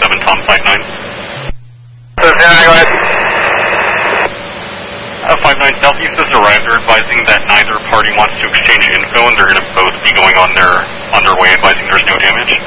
7 Tom Flight 9. 59 Southeast has arrived. They're advising that neither party wants to exchange info, and they're going to both be going on their way, advising there's no damage.